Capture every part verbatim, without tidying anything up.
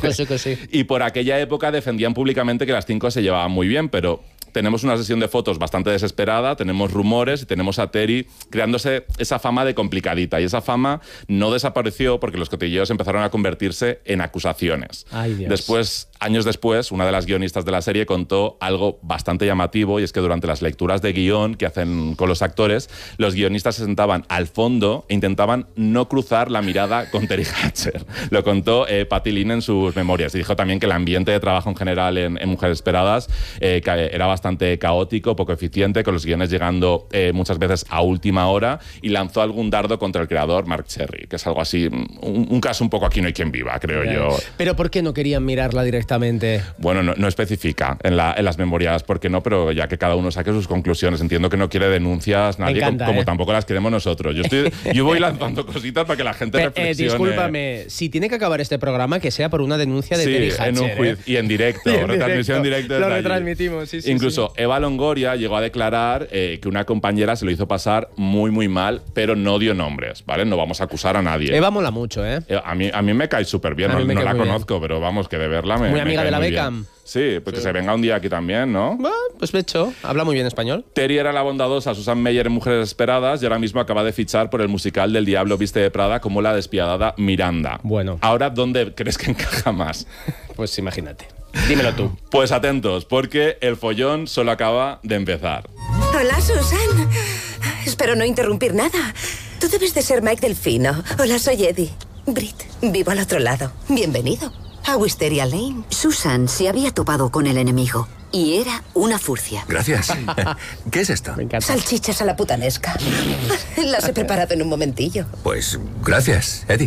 que sí, que sí. Y por aquella época defendían públicamente que las cinco se llevaban muy bien, pero tenemos una sesión de fotos bastante desesperada, tenemos rumores y tenemos a Terry creándose esa fama de complicadita. Y esa fama no desapareció porque los cotilleos empezaron a convertirse en acusaciones. Ay, Dios. Después, años después, una de las guionistas de la serie contó algo bastante llamativo, y es que durante las lecturas de guión que hacen con los actores, los guionistas se sentaban al fondo e intentaban no cruzar la mirada con Terry Hatcher. Lo contó eh, Patti Lynn en sus memorias, y dijo también que el ambiente de trabajo en general en, en Mujeres Esperadas eh, era bastante bastante caótico, poco eficiente, con los guiones llegando eh, muchas veces a última hora, y lanzó algún dardo contra el creador, Mark Cherry, que es algo así, un, un caso un poco aquí no hay quien viva, creo Bien. yo. ¿Pero por qué no querían mirarla directamente? Bueno, no, no especifica en, la, en las memorias por qué no, pero ya que cada uno saque sus conclusiones. Entiendo que no quiere denuncias nadie, encanta, como, como ¿eh? tampoco las queremos nosotros. Yo, estoy, yo voy lanzando cositas para que la gente Pe reflexione. Eh, discúlpame, si tiene que acabar este programa, que sea por una denuncia de sí, Terry Hatcher, en un juicio, ¿eh? y en directo, Y en retransmisión directo. directa. Lo retransmitimos, sí, sí. Incluso sí. Eva Longoria llegó a declarar eh, que una compañera se lo hizo pasar muy, muy mal, pero no dio nombres, ¿vale? No vamos a acusar a nadie. Eva mola mucho, ¿eh? Eh, A mí, a mí me cae súper bien, A no, mí me no cae la muy conozco, pero vamos, que de verla me Muy me amiga cae de la muy Beckham. bien. Sí, pues sí. Que se venga un día aquí también, ¿no? Bueno, pues de hecho, habla muy bien español. Terry era la bondadosa Susan Meyer en Mujeres Esperadas y ahora mismo acaba de fichar por el musical del Diablo Viste de Prada como la despiadada Miranda. Bueno. Ahora, ¿dónde crees que encaja más? Pues imagínate. Dímelo tú. Pues atentos, porque el follón solo acaba de empezar. Hola, Susan. Espero no interrumpir nada. Tú debes de ser Mike Delfino. Hola, soy Eddie. Brit, vivo al otro lado. Bienvenido a Wisteria Lane. Susan se había topado con el enemigo y era una furcia. Gracias. ¿Qué es esto? Me encanta. Salchichas a la putanesca. Las he preparado en un momentillo. Pues gracias, Eddie.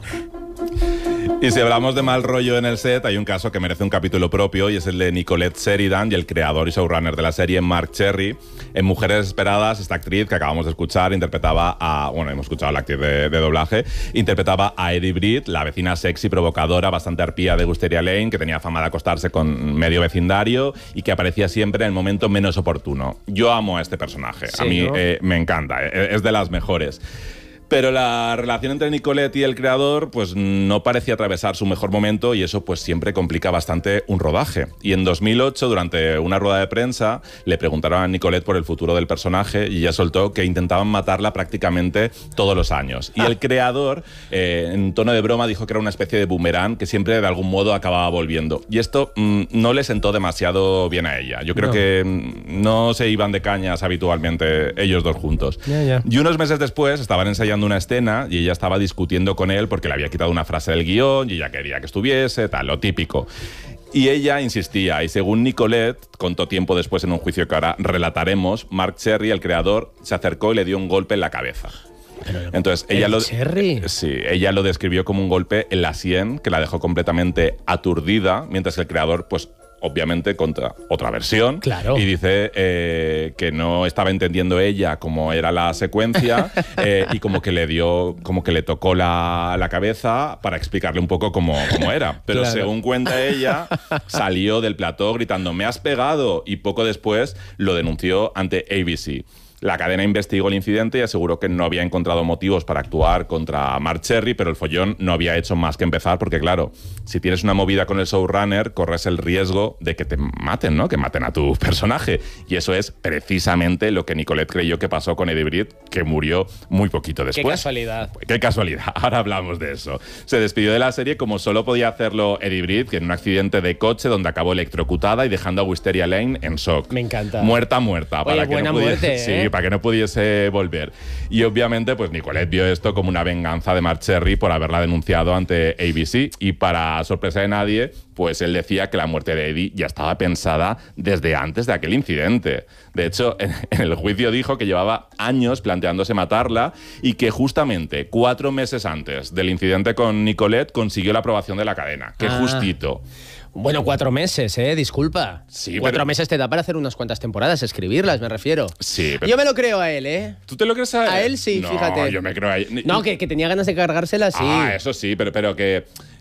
Y si hablamos de mal rollo en el set, hay un caso que merece un capítulo propio, y es el de Nicolette Sheridan y el creador y showrunner de la serie, Mark Cherry. En Mujeres Esperadas, esta actriz que acabamos de escuchar interpretaba a... Bueno, hemos escuchado a la actriz de, de doblaje. Interpretaba a Eddie Britt, la vecina sexy, provocadora, bastante arpía de Wisteria Lane, que tenía fama de acostarse con medio vecindario y que aparecía siempre en el momento menos oportuno. Yo amo a este personaje. Sí, a mí ¿no? eh, me encanta. eh, Es de las mejores. Pero la relación entre Nicolette y el creador pues no parecía atravesar su mejor momento, y eso pues siempre complica bastante un rodaje. Y en dos mil ocho, durante una rueda de prensa, le preguntaron a Nicolette por el futuro del personaje y ella soltó que intentaban matarla prácticamente todos los años. Y el creador, eh, en tono de broma, dijo que era una especie de boomerang que siempre de algún modo acababa volviendo. Y esto mmm, no le sentó demasiado bien a ella. Yo creo No. que mmm, no se iban de cañas habitualmente ellos dos juntos. Ya, ya. Y unos meses después estaban ensayando una escena y ella estaba discutiendo con él porque le había quitado una frase del guión y ella quería que estuviese, tal, lo típico. Y ella insistía, y según Nicolette contó tiempo después en un juicio que ahora relataremos, Mark Cherry, el creador, se acercó y le dio un golpe en la cabeza. Entonces ella lo, Cherry. sí, ella lo describió como un golpe en la sien que la dejó completamente aturdida, mientras que el creador, pues obviamente contra otra versión, Claro. y dice eh, que no estaba entendiendo ella cómo era la secuencia eh, y como que le dio, como que le tocó la, la cabeza para explicarle un poco cómo, cómo era. Pero Claro. según cuenta ella, salió del plató gritando "me has pegado", y poco después lo denunció ante A B C. La cadena investigó el incidente y aseguró que no había encontrado motivos para actuar contra Mark Cherry, pero el follón no había hecho más que empezar, porque claro, si tienes una movida con el showrunner, corres el riesgo de que te maten, ¿no? Que maten a tu personaje. Y eso es precisamente lo que Nicolette creyó que pasó con Eddie Britt, que murió muy poquito después. Qué casualidad. Qué casualidad, ahora hablamos de eso. Se despidió de la serie como solo podía hacerlo Eddie Britt, que en un accidente de coche donde acabó electrocutada y dejando a Wisteria Lane en shock. Me encanta. Muerta, muerta. Oye, para que buena no pudiese, muerte, ¿eh? Sí, para que no pudiese volver. Y obviamente, pues Nicolette vio esto como una venganza de Mark Cherry por haberla denunciado ante A B C. Y para sorpresa de nadie, pues él decía que la muerte de Eddie ya estaba pensada desde antes de aquel incidente. De hecho, en, en el juicio dijo que llevaba años planteándose matarla y que justamente cuatro meses antes del incidente con Nicolette consiguió la aprobación de la cadena. ¡Qué Ah. justito! Bueno, cuatro meses, ¿eh? Disculpa. Sí, cuatro pero- meses te da para hacer unas cuantas temporadas, escribirlas, me refiero. Sí, pero... Yo me lo creo a él, ¿eh? ¿Tú te lo crees a él? A él sí, no, fíjate. yo me creo a él. No, que, que tenía ganas de cargársela, sí. Ah, eso sí, pero, pero que,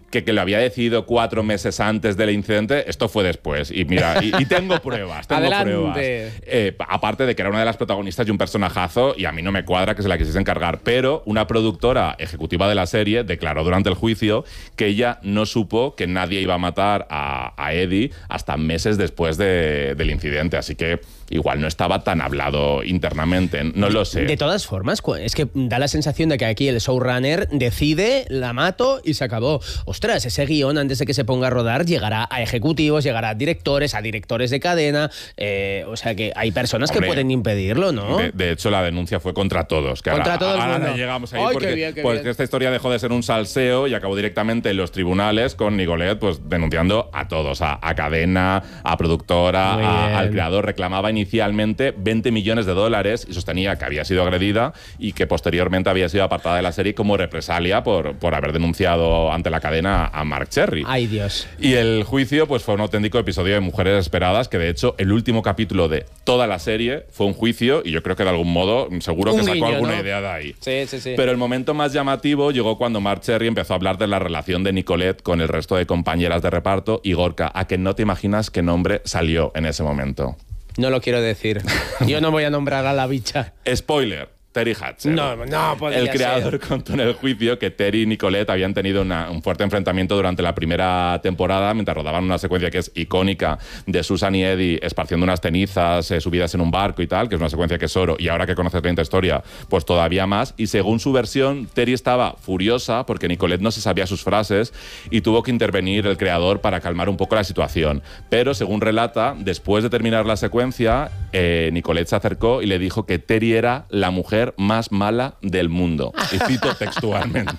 que, que lo había decidido cuatro meses antes del incidente, esto fue después. Y mira, y, y tengo pruebas, tengo Adelante. pruebas. Eh, aparte de que era una de las protagonistas y un personajazo, y a mí no me cuadra que se la quisiese encargar, pero una productora ejecutiva de la serie declaró durante el juicio que ella no supo que nadie iba a matar a, a Eddie hasta meses después de, del incidente. Así que igual no estaba tan hablado internamente, no lo sé. De todas formas, es que da la sensación de que aquí el showrunner decide, la mato y se acabó. Ostras, ese guión antes de que se ponga a rodar llegará a ejecutivos, llegará a directores, a directores de cadena, eh, o sea que hay personas Hombre, que pueden impedirlo, ¿no? De, de hecho, la denuncia fue contra todos. Que contra ahora, todo el ahora mundo. llegamos ahí Ay, porque qué bien, qué pues bien. esta historia dejó de ser un salseo y acabó directamente en los tribunales con Nicolet pues denunciando a todos, a, a cadena, a productora, a, al creador. Reclamaba inicialmente veinte millones de dólares y sostenía que había sido agredida y que posteriormente había sido apartada de la serie como represalia por, por haber denunciado ante la cadena a Mark Cherry. Ay, Dios. Y el juicio pues fue un auténtico episodio de Mujeres Esperadas, que de hecho el último capítulo de toda la serie fue un juicio y yo creo que de algún modo seguro Un que sacó guiño, alguna ¿no? idea de ahí. Sí, sí, sí. Pero el momento más llamativo llegó cuando Mark Cherry empezó a hablar de la relación de Nicolet con el resto de compañeras de reparto y Gorka, a que no te imaginas qué nombre salió en ese momento. No lo quiero decir. Yo no voy a nombrar a la bicha. Spoiler. Terry Hatcher. No, no podría El creador ser. contó en el juicio que Terry y Nicolet habían tenido una, un fuerte enfrentamiento durante la primera temporada mientras rodaban una secuencia que es icónica de Susan y Eddie esparciendo unas cenizas eh, subidas en un barco y tal, que es una secuencia que es oro, y ahora que conoces la historia, pues todavía más. Y según su versión, Terry estaba furiosa porque Nicolet no se sabía sus frases y tuvo que intervenir el creador para calmar un poco la situación. Pero según relata, después de terminar la secuencia, eh, Nicolet se acercó y le dijo que Terry era la mujer más mala del mundo. Y cito textualmente.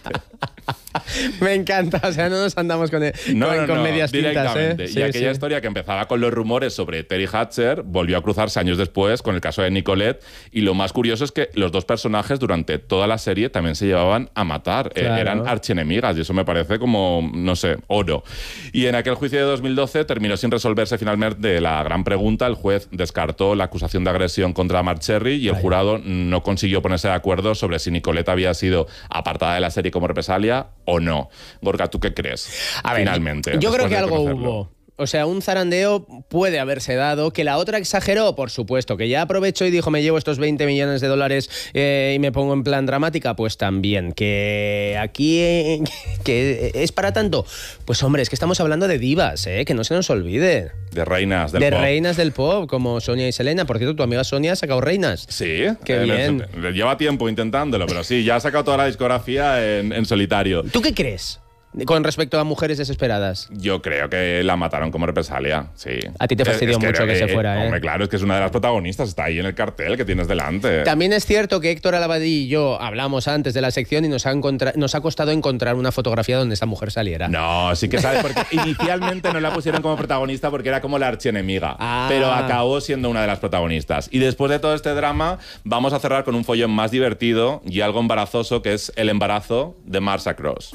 Me encanta, o sea, no nos andamos con, No, con, no, con no, medias tintas, directamente. ¿eh? Y Sí, aquella sí. historia que empezaba con los rumores sobre Terry Hatcher volvió a cruzarse años después con el caso de Nicolet. Y lo más curioso es que los dos personajes durante toda la serie también se llevaban a matar. Claro. Eh, eran archienemigas y eso me parece como, no sé, oro. Y en aquel juicio de dos mil doce terminó sin resolverse finalmente la gran pregunta. El juez descartó la acusación de agresión contra Mark Cherry y el Ay. jurado no consiguió ponerse de acuerdo sobre si Nicolet había sido apartada de la serie como represalia o no. Gorka, ¿tú qué crees? A ver, Finalmente. yo creo después que de algo conocerlo. hubo. O sea, un zarandeo puede haberse dado. Que la otra exageró, por supuesto. Que ya aprovechó y dijo, me llevo estos veinte millones de dólares eh, y me pongo en plan dramática, pues también. Que aquí eh, que es para tanto. Pues hombre, es que estamos hablando de divas, ¿eh? Que no se nos olvide. De reinas del de pop. reinas del pop, como Sonia y Selena. Por cierto, tu amiga Sonia ha sacado reinas. Sí, Qué eh, bien. le- Lleva tiempo intentándolo, pero sí, ya ha sacado toda la discografía en, en solitario. ¿Tú qué crees con respecto a Mujeres Desesperadas? Yo creo que la mataron como represalia, sí. A ti te fastidió mucho creo que se fuera, ¿eh? Hombre, claro, es que es una de las protagonistas, está ahí en el cartel que tienes delante. También es cierto que Héctor Alabadí y yo hablamos antes de la sección y nos ha, encontra- nos ha costado encontrar una fotografía donde esa mujer saliera. No, sí que sabes, porque inicialmente no la pusieron como protagonista porque era como la archienemiga, Ah. pero acabó siendo una de las protagonistas. Y después de todo este drama, vamos a cerrar con un follón más divertido y algo embarazoso, que es el embarazo de Marsha Cross.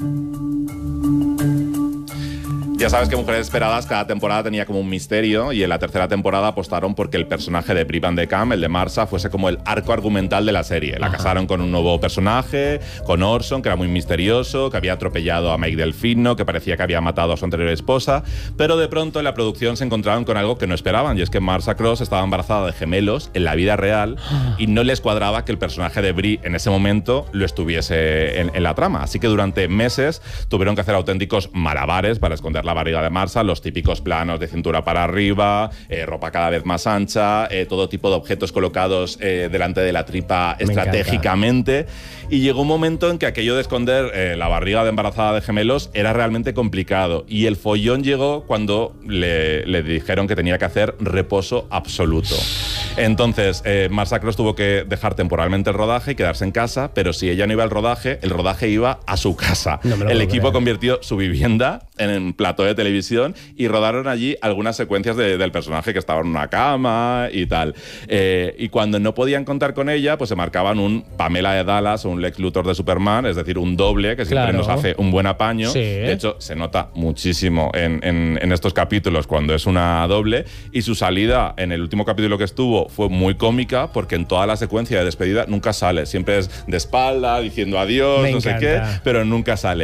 Ya sabes que Mujeres Esperadas cada temporada tenía como un misterio y en la tercera temporada apostaron porque el personaje de Brie Van de Kam, el de Marsha, fuese como el arco argumental de la serie. La casaron con un nuevo personaje, con Orson, que era muy misterioso, que había atropellado a Mike Delfino, que parecía que había matado a su anterior esposa, pero de pronto en la producción se encontraron con algo que no esperaban, y es que Marsha Cross estaba embarazada de gemelos en la vida real y no les cuadraba que el personaje de Brie en ese momento lo estuviese en, en la trama. Así que durante meses tuvieron que hacer auténticos malabares para esconder la barriga de Marsha, los típicos planos de cintura para arriba, eh, ropa cada vez más ancha, eh, todo tipo de objetos colocados eh, delante de la tripa Me estratégicamente. Y llegó un momento en que aquello de esconder eh, la barriga de embarazada de gemelos era realmente complicado. Y el follón llegó cuando le, le dijeron que tenía que hacer reposo absoluto. Entonces, eh, Marsha Cross tuvo que dejar temporalmente el rodaje y quedarse en casa, pero si ella no iba al rodaje, el rodaje iba a su casa. No me lo el puedo equipo creer. convirtió su vivienda en un plató de televisión y rodaron allí algunas secuencias de- del personaje que estaba en una cama y tal. Eh, y cuando no podían contar con ella, pues se marcaban un Pamela de Dallas o un Lex Luthor de Superman, es decir, un doble que siempre Claro. nos hace un buen apaño. Sí. De hecho, se nota muchísimo en, en- en estos capítulos cuando es una doble, y su salida en el último capítulo que estuvo fue muy cómica porque en toda la secuencia de despedida nunca sale, siempre es de espalda, diciendo adiós, Me no sé qué, encanta. pero nunca sale.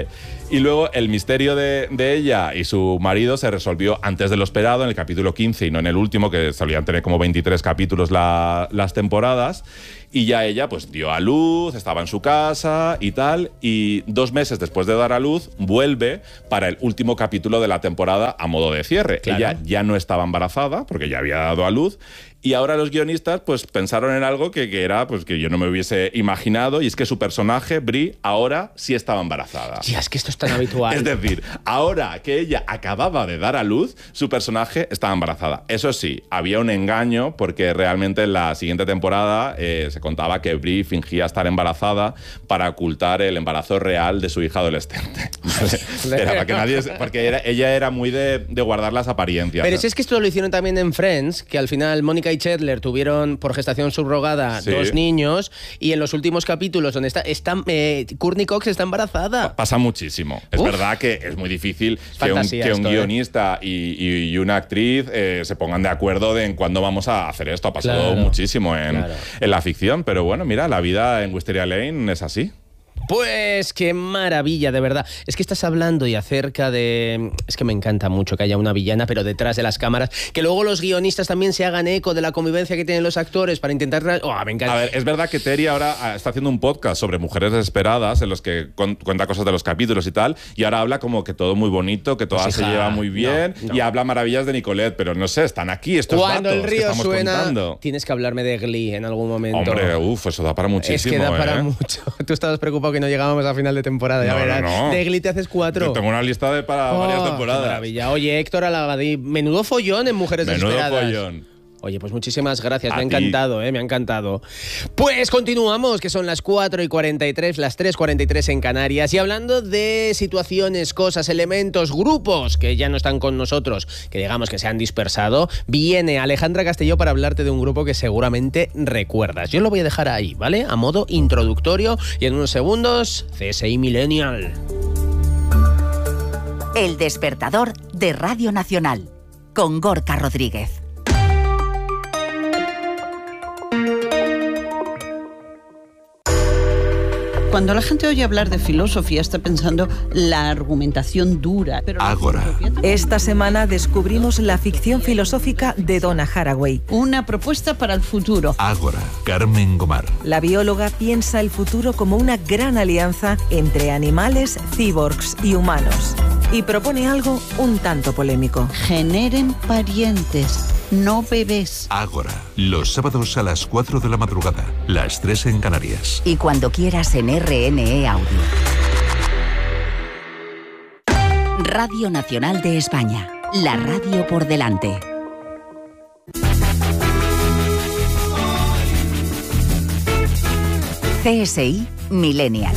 Y luego el misterio de, de ella y su marido se resolvió antes de lo esperado, en el capítulo quince y no en el último, que solían tener como veintitrés capítulos la, las temporadas. Y ya ella pues dio a luz, estaba en su casa y tal, y dos meses después de dar a luz vuelve para el último capítulo de la temporada a modo de cierre. Claro. Ella ya no estaba embarazada porque ya había dado a luz, y ahora los guionistas pues pensaron en algo que, que era pues que yo no me hubiese imaginado, y es que su personaje, Brie, ahora sí estaba embarazada. Ya, es que esto es tan habitual. Es decir, ahora que ella acababa de dar a luz, su personaje estaba embarazada. Eso sí, había un engaño, porque realmente en la siguiente temporada eh, se contaba que Brie fingía estar embarazada para ocultar el embarazo real de su hija adolescente. ¿Vale? Era para que nadie, porque era, ella era muy de, de guardar las apariencias. Pero si es que esto lo hicieron también en Friends, que al final Mónica y Chandler tuvieron por gestación subrogada sí. dos niños, y en los últimos capítulos donde está, está eh, Courtney Cox está embarazada. Pasa muchísimo. Es Uf. verdad que es muy difícil es que, un, que esto, un guionista eh. y, y una actriz eh, se pongan de acuerdo de en cuándo vamos a hacer esto. Ha pasado claro, muchísimo en, claro. en la ficción, pero bueno, mira, la vida en Wisteria Lane es así. Pues qué maravilla, de verdad. Es que estás hablando y acerca de... Es que me encanta mucho que haya una villana, pero detrás de las cámaras. Que luego los guionistas también se hagan eco de la convivencia que tienen los actores para intentar... Oh, me encanta. A ver, es verdad que Terry ahora está haciendo un podcast sobre mujeres desesperadas, en los que cuenta cosas de los capítulos y tal, y ahora habla como que todo muy bonito, que todas pues se hija, lleva muy bien, no, no. y habla maravillas de Nicolette, pero no sé, están aquí estos Cuando datos el río que estamos suena, contando. Tienes que hablarme de Glee en algún momento. Hombre, uff, eso da para muchísimo. Es que da ¿eh? para mucho. Tú estabas preocupado que no llegábamos a final de temporada, ya no, verás. No, no. De Glee te haces cuatro. Yo tengo una lista de para oh, varias temporadas. Qué maravilla. Oye, Héctor Alagadí, menudo follón en Mujeres menudo Desesperadas. Menudo follón. Oye, pues muchísimas gracias, a me ha ti. encantado, eh, me ha encantado. Pues continuamos, que son las cuatro y cuarenta y tres, las tres y cuarenta y tres en Canarias, y hablando de situaciones, cosas, elementos, grupos que ya no están con nosotros, que digamos que se han dispersado, viene Alejandra Castelló para hablarte de un grupo que seguramente recuerdas. Yo lo voy a dejar ahí, ¿vale? A modo introductorio, y en unos segundos, C S I Millennial. El despertador de Radio Nacional, con Gorka Rodríguez. Cuando la gente oye hablar de filosofía está pensando la argumentación dura. Pero Ágora. Esta semana descubrimos la ficción filosófica de Donna Haraway. Una propuesta para el futuro. Ágora. Carmen Gomar. La bióloga piensa el futuro como una gran alianza entre animales, cyborgs y humanos. Y propone algo un tanto polémico. Generen parientes, no bebés. Ágora. Los sábados a las cuatro de la madrugada. Las tres en Canarias. Y cuando quieras en R N E Audio. Radio Nacional de España. La radio por delante. C S I Millennial.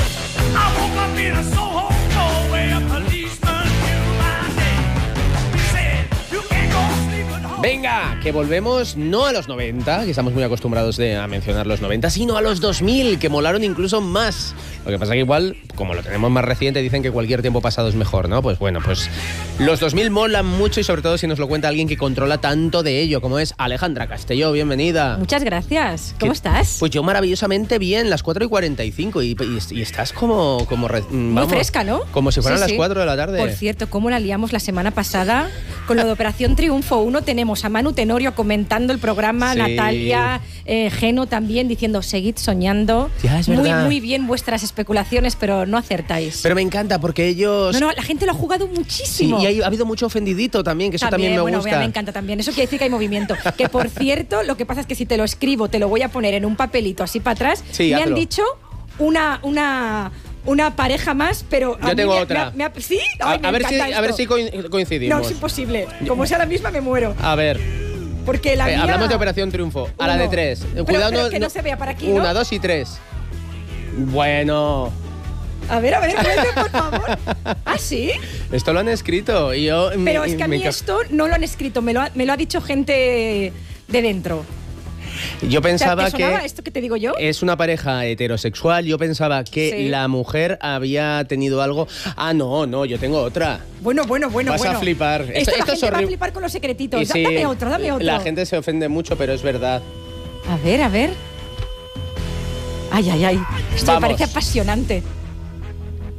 Venga, que volvemos no a los noventa, que estamos muy acostumbrados de, a mencionar los noventa, sino a los dos mil, que molaron incluso más. Lo que pasa que igual, como lo tenemos más reciente, dicen que cualquier tiempo pasado es mejor, ¿no? Pues bueno, pues los dos mil molan mucho, y sobre todo si nos lo cuenta alguien que controla tanto de ello, como es Alejandra Castelló. Bienvenida. Muchas gracias. ¿Cómo ¿Qué? estás? Pues yo maravillosamente bien, las cuatro y cuarenta y cinco, y, y, y estás como... como re, muy vamos, fresca, ¿no? Como si fueran sí, las sí. cuatro de la tarde. Por cierto, cómo la liamos la semana pasada con lo de Operación Triunfo uno. Tenemos a Manu Tenorio comentando el programa, sí. Natalia, eh, Geno también diciendo, seguid soñando. Ya, es muy, verdad. muy bien vuestras especulaciones, pero no acertáis. Pero me encanta porque ellos... No, no, la gente lo ha jugado muchísimo. Sí, y hay, ha habido mucho ofendidito también, que eso también, también me bueno, gusta. Vea, me encanta también. Eso quiere decir que hay movimiento. Que por cierto, lo que pasa es que si te lo escribo, te lo voy a poner en un papelito así para atrás. Sí, me hazlo. han dicho una... una Una pareja más, pero a yo tengo mí me, otra. Me ha, me ha, ¿sí? A, Ay, me a, ver si, encanta a ver esto. si coincidimos. No, es imposible. Como sea la misma, me muero. A ver. Porque la eh, mía... Hablamos de Operación Triunfo. A la de tres. Pero, Cuidado, pero no, que no, no se vea para aquí, ¿no? Una, dos y tres. Bueno. A ver, a ver, cuéntame, por favor. ¿Ah, sí? Esto lo han escrito y yo... Pero me, es que a me mí ca- esto no lo han escrito, me lo ha, me lo ha dicho gente de dentro. Yo pensaba ¿Te sonaba que esto que te digo yo? es una pareja heterosexual. Yo pensaba que Sí. la mujer había tenido algo... Ah, no, no, yo tengo otra. Bueno, bueno, bueno, Vas bueno. a flipar. Esto, Esto- la esto es gente va a horrible. flipar con los secretitos. Y Da- sí, dame otro, dame otro. La gente se ofende mucho, pero es verdad. A ver, a ver. Ay, ay, ay. Esto Vamos. me parece apasionante.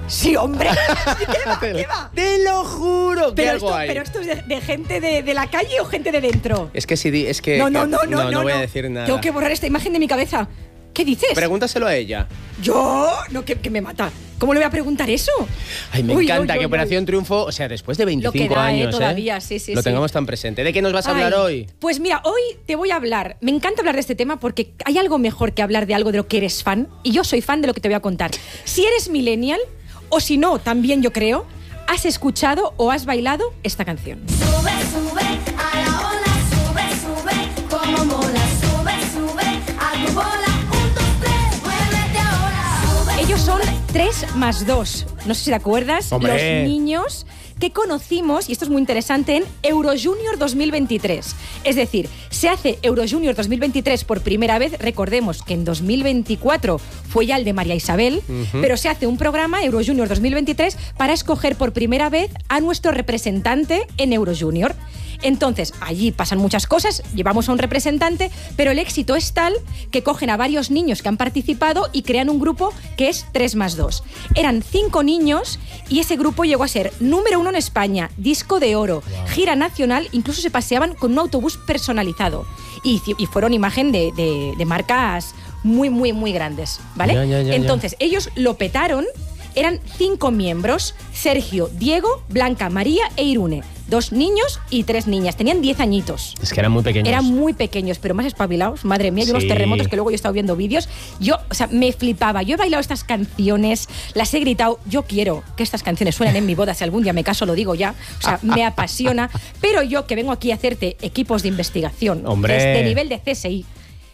Sí, hombre. ¿Qué va? ¿Qué va? Te lo juro que Pero algo esto, hay. pero esto es de, de gente de, de la calle o gente de dentro. Es que si di- es que No, no, que- no, no, no, no, voy a no. decir nada. Tengo que borrar esta imagen de mi cabeza. ¿Qué dices? Pregúntaselo a ella. ¿Yo? No, que, que me mata. ¿Cómo le voy a preguntar eso? Ay, me Uy, encanta uy, que uy, Operación uy. Triunfo, o sea, después de veinticinco Lo que da, eh, años, todavía, sí, sí, lo sí. tengamos tan presente. ¿De qué nos vas a hablar Ay, hoy? Pues mira, hoy te voy a hablar. Me encanta hablar de este tema porque hay algo mejor que hablar de algo de lo que eres fan. Y yo soy fan de lo que te voy a contar. Si eres millennial, o si no, también yo creo, has escuchado o has bailado esta canción. Sube, sube a la ola, sube, sube, como mola, sube, sube a tu bola, un, dos, tres, muévete ahora. Ellos son tres más dos. No sé si te acuerdas. ¡Hombre! Los niños que conocimos, y esto es muy interesante, en Eurojunior dos mil veintitrés. Es decir, se hace Eurojunior dos mil veintitrés por primera vez. Recordemos que en dos mil veinticuatro fue ya el de María Isabel, Ujú. pero se hace un programa, Eurojunior dos mil veintitrés, para escoger por primera vez a nuestro representante en Eurojunior. Entonces, allí pasan muchas cosas, llevamos a un representante, pero el éxito es tal que cogen a varios niños que han participado y crean un grupo que es tres más dos. Eran cinco niños y ese grupo llegó a ser número uno en España, disco de oro, gira nacional, incluso se paseaban con un autobús personalizado. Y, y fueron imagen de, de- de marcas muy, muy, muy grandes, ¿vale? Ya, ya, ya, ya. Entonces, ellos lo petaron. Eran cinco miembros: Sergio, Diego, Blanca, María e Irune. Dos niños y tres niñas. Tenían diez añitos. Es que eran muy pequeños. Eran muy pequeños, pero más espabilados. Madre mía, y unos Sí. terremotos que luego yo he estado viendo vídeos. Yo, o sea, me flipaba. Yo he bailado estas canciones, las he gritado. Yo quiero que estas canciones suenen en mi boda. Si algún día me caso, lo digo ya. O sea, me apasiona. Pero yo, que vengo aquí a hacerte equipos de investigación Hombre. de nivel de C S I,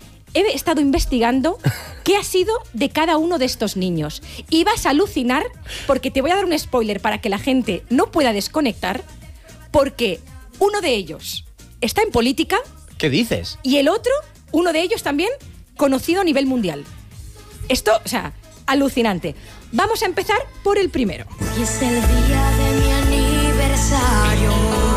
he estado investigando qué ha sido de cada uno de estos niños. Y vas a alucinar porque te voy a dar un spoiler para que la gente no pueda desconectar, porque uno de ellos está en política ¿Qué dices? y el otro, uno de ellos también, conocido a nivel mundial. Esto, o sea, alucinante. Vamos a empezar por el primero. Y es el día de mi aniversario.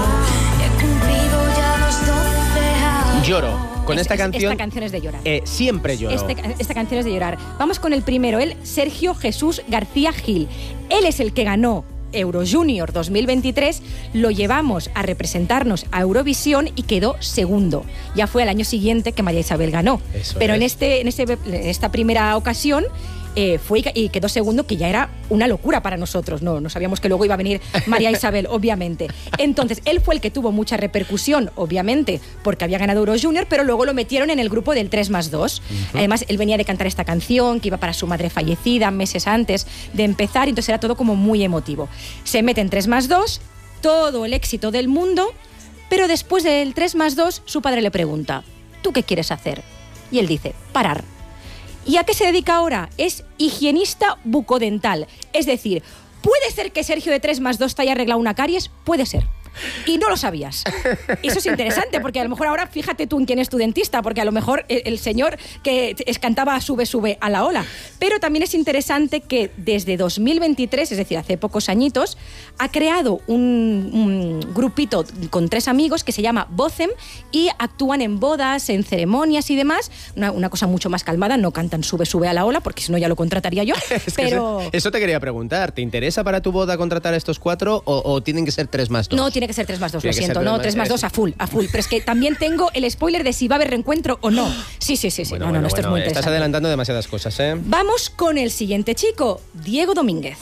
He cumplido ya los doce años. Lloro. Con Es- esta es- canción, Esta canción es de llorar. eh, siempre lloro. Este- esta canción es de llorar. Vamos con el primero, él, Sergio Jesús García Gil. Él es el que ganó Eurojunior dos mil veintitrés, lo llevamos a representarnos a Eurovisión y quedó segundo. Ya fue al año siguiente que María Isabel ganó. Eso Pero es. en, este, en, este, en esta primera ocasión eh, fue y ca- y quedó segundo, que ya era una locura para nosotros. No, no sabíamos que luego iba a venir María Isabel, obviamente. Entonces, él fue el que tuvo mucha repercusión, obviamente, porque había ganado Eurojunior, pero luego lo metieron en el grupo del tres más dos. Además, él venía de cantar esta canción, que iba para su madre fallecida meses antes de empezar, y entonces era todo como muy emotivo. Se mete en tres más dos, todo el éxito del mundo, pero después del tres más dos, su padre le pregunta: ¿tú qué quieres hacer? Y él dice: parar. ¿Y a qué se dedica ahora? Es higienista bucodental. Es decir, ¿puede ser que Sergio de tres más dos te haya arreglado una caries? Puede ser. Y no lo sabías. Eso es interesante, porque a lo mejor ahora fíjate tú en quién es tu dentista, porque a lo mejor el, el señor que es- cantaba sube, sube a la ola. Pero también es interesante que desde dos mil veintitrés, es decir, hace pocos añitos, ha creado un, un grupito con tres amigos que se llama Bocem y actúan en bodas, en ceremonias y demás. Una, una cosa mucho más calmada, no cantan sube, sube a la ola, porque si no ya lo contrataría yo. Es que pero... eso, eso te quería preguntar. ¿Te interesa para tu boda contratar a estos cuatro o, o tienen que ser tres más dos? No, tiene que ser tres más dos, Tiene lo que ser siento. tres No, más- tres más dos a full, a full. Pero es que también tengo el spoiler de si va a haber reencuentro o no. Sí, sí, sí, sí. Bueno, no, no, bueno, no, esto es bueno, muy estás interesante. adelantando demasiadas cosas, ¿eh? Vamos con el siguiente chico, Diego Domínguez.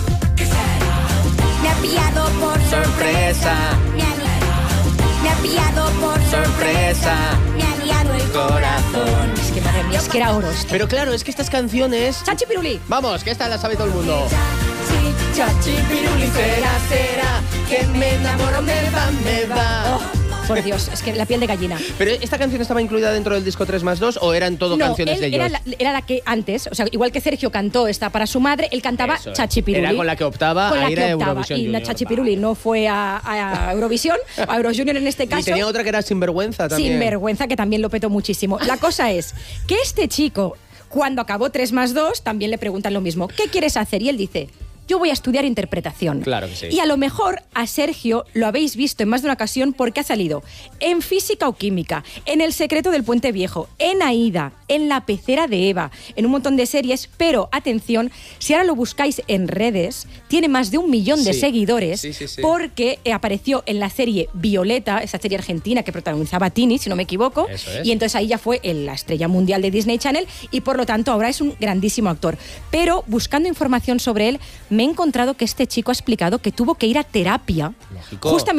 Me ha pillado por sorpresa. Me ha, me ha pillado por sorpresa. Me ha liado el corazón. Es que madre mía, es que era oro esto. Pero claro, es que estas canciones... Chachi Piruli. Vamos, que esta la sabe todo el mundo. Chachi, chachi, piruli, será, será. Que me enamoro, me va, me va. Oh, por Dios, es que la piel de gallina. ¿Pero esta canción estaba incluida dentro del disco tres más dos o eran todo No, canciones él de ellos? era la, era la que antes, o sea, igual que Sergio cantó esta para su madre, él cantaba Eso es. Chachi Piruli. Era con la que optaba Con a la ir que a optaba. Eurovisión Y la Junior. Chachi Piruli no fue a, a Eurovisión, a Eurojunior en este caso. Y tenía otra que era Sinvergüenza también. Sin vergüenza, que también lo petó muchísimo. La cosa es que este chico, cuando acabó tres más dos, también le preguntan lo mismo. ¿Qué quieres hacer? Y él dice: yo voy a estudiar interpretación. Claro que sí. Y a lo mejor a Sergio lo habéis visto en más de una ocasión porque ha salido en Física o Química, en El secreto del Puente Viejo, en Aída, en La pecera de Eva, en un montón de series, pero atención, si ahora lo buscáis en redes, tiene más de un millón de Sí. seguidores Sí, sí, sí. porque eh, apareció en la serie Violeta, esa serie argentina que protagonizaba Tini, si no me equivoco, Eso es. y entonces ahí ya fue el- la estrella mundial de Disney Channel y por lo tanto ahora es un grandísimo actor. Pero buscando información sobre él, me he encontrado que este chico ha explicado que tuvo que ir a terapia Lógico. justamente